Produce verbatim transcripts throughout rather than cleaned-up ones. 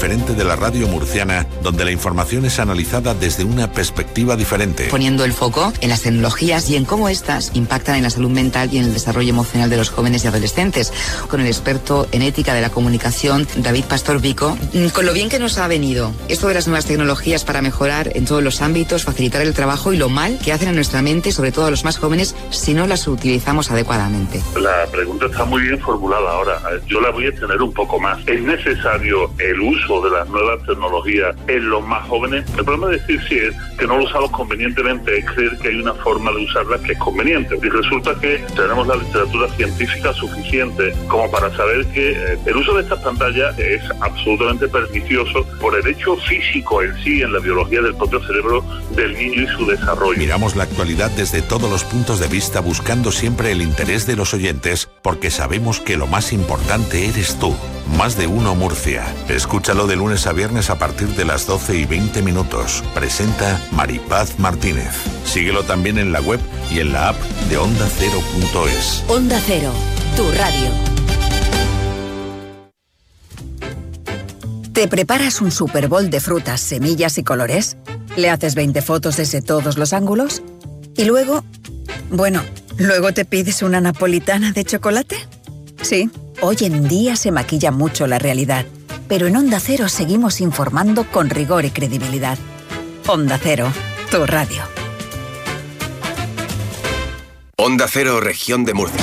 referente de la radio murciana, donde la información es analizada desde una perspectiva diferente. Poniendo el foco en las tecnologías y en cómo éstas impactan en la salud mental y en el desarrollo emocional de los jóvenes y adolescentes, con el experto en ética de la comunicación, David Pastor Vico, con lo bien que nos ha venido esto de las nuevas tecnologías para mejorar en todos los ámbitos, facilitar el trabajo y lo mal que hacen en nuestra mente, sobre todo a los más jóvenes, si no las utilizamos adecuadamente. La pregunta está muy bien formulada ahora. Yo la voy a extender un poco más. ¿Es necesario el uso de las nuevas tecnologías en los más jóvenes? El problema es decir si es que no lo usamos convenientemente, es creer que hay una forma de usarlas que es conveniente. Y resulta que tenemos la literatura científica suficiente como para saber que eh, el uso de estas pantallas es absolutamente pernicioso por el hecho físico en sí, en la biología del propio cerebro del niño y su desarrollo. Miramos la actualidad desde todos los puntos de vista, buscando siempre el interés de los oyentes, porque sabemos que lo más importante eres tú. Más de uno Murcia. Escúchalo de lunes a viernes a partir de las doce y veinte minutos. Presenta Maripaz Martínez. Síguelo también en la web y en la app de onda cero punto es. Onda Cero, tu radio. ¿Te preparas un Super Bowl de frutas, semillas y colores? ¿Le haces veinte fotos desde todos los ángulos? ¿Y luego? Bueno, ¿luego te pides una napolitana de chocolate? Sí, hoy en día se maquilla mucho la realidad, pero en Onda Cero seguimos informando con rigor y credibilidad. Onda Cero, tu radio. Onda Cero, Región de Murcia.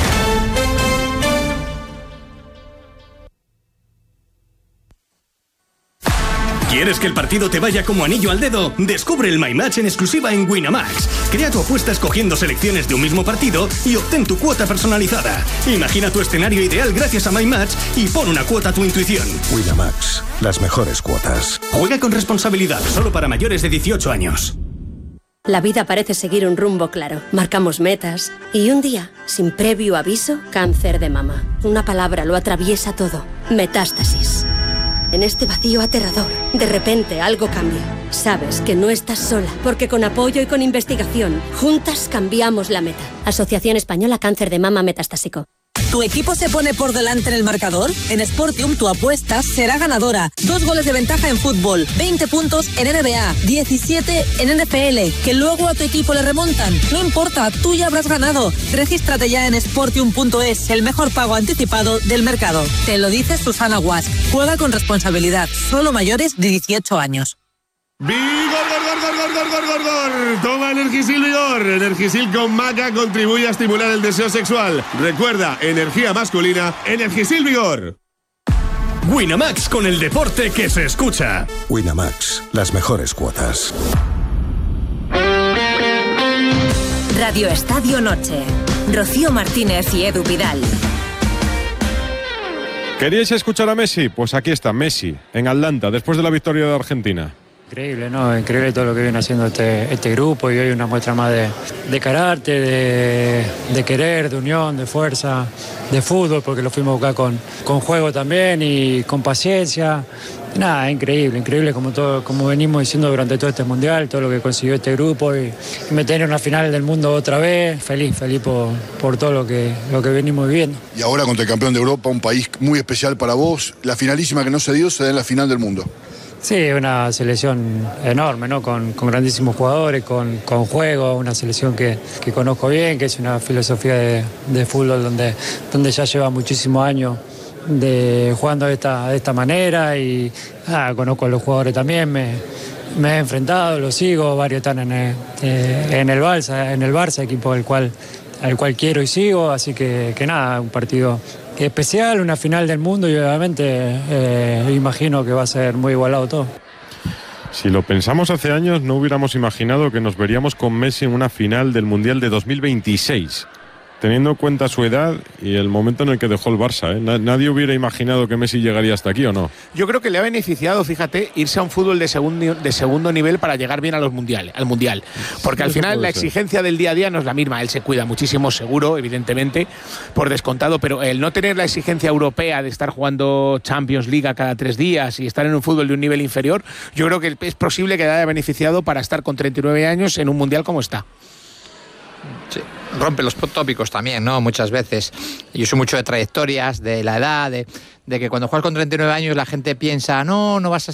¿Quieres que el partido te vaya como anillo al dedo? Descubre el My Match en exclusiva en Winamax. Crea tu apuesta escogiendo selecciones de un mismo partido y obtén tu cuota personalizada. Imagina tu escenario ideal gracias a My Match y pon una cuota a tu intuición. Winamax, las mejores cuotas. Juega con responsabilidad, solo para mayores de dieciocho años. La vida parece seguir un rumbo claro. Marcamos metas y un día, sin previo aviso, cáncer de mama. Una palabra lo atraviesa todo. Metástasis. En este vacío aterrador, de repente algo cambia. Sabes que no estás sola, porque con apoyo y con investigación, juntas cambiamos la meta. Asociación Española Cáncer de Mama Metastásico. ¿Tu equipo se pone por delante en el marcador? En Sportium tu apuesta será ganadora. Dos goles de ventaja en fútbol, veinte puntos en N B A, diecisiete en N F L, que luego a tu equipo le remontan. No importa, tú ya habrás ganado. Regístrate ya en sportium punto es, el mejor pago anticipado del mercado. Te lo dice Susana Guas. Juega con responsabilidad, solo mayores de dieciocho años. ¡Vigor, gor, gor, gor, gor, gor, gor, gor! Toma Energisil Vigor. Energisil con maca contribuye a estimular el deseo sexual. Recuerda, energía masculina, Energisil Vigor. Winamax, con el deporte que se escucha. Winamax, las mejores cuotas. Radio Estadio Noche. Rocío Martínez y Edu Vidal. ¿Queríais escuchar a Messi? Pues aquí está Messi, en Atlanta, después de la victoria de Argentina. Increíble, ¿no? Increíble todo lo que viene haciendo este, este grupo, y hoy una muestra más de, de carácter, de, de querer, de unión, de fuerza, de fútbol, porque lo fuimos a buscar con, con juego también y con paciencia. Nada, increíble, increíble como todo, como venimos diciendo durante todo este mundial, todo lo que consiguió este grupo y, y meter en una final del mundo otra vez. Feliz, feliz por, por todo lo que, lo que venimos viviendo. Y ahora contra el campeón de Europa, un país muy especial para vos, la finalísima que no se dio se da en la final del mundo. Sí, una selección enorme, ¿no? Con, con grandísimos jugadores, con, con juego, una selección que, que conozco bien, que es una filosofía de, de fútbol donde, donde ya lleva muchísimos años de jugando de esta, de esta manera y ah, conozco a los jugadores también, me, me he enfrentado, los sigo, varios están en el, eh, en el Barça, en el Barça, equipo al cual, al cual quiero y sigo, así que, que nada, un partido especial, una final del mundo y obviamente eh, imagino que va a ser muy igualado todo. Si lo pensamos hace años, no hubiéramos imaginado que nos veríamos con Messi en una final del Mundial de dos mil veintiséis. Teniendo en cuenta su edad y el momento en el que dejó el Barça, ¿eh? Nadie hubiera imaginado que Messi llegaría hasta aquí, ¿o no? Yo creo que le ha beneficiado, fíjate, irse a un fútbol de segundo, de segundo nivel para llegar bien a los mundiales, al Mundial. Porque al final la exigencia del día a día no es la misma. Él se cuida muchísimo, seguro, evidentemente, por descontado, pero el no tener la exigencia europea de estar jugando Champions League cada tres días y estar en un fútbol de un nivel inferior, yo creo que es posible que le haya beneficiado para estar con treinta y nueve años en un Mundial como está. Sí, rompe los tópicos también, ¿no? Muchas veces. Yo soy mucho de trayectorias, de la edad, de, de que cuando juegas con treinta y nueve años la gente piensa, no, no vas a